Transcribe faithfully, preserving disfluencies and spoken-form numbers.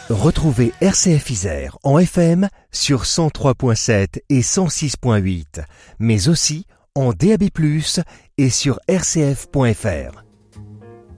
Retrouvez R C F Isère en F M sur cent trois virgule sept et cent six virgule huit, mais aussi en D A B plus, et sur r c f point f r.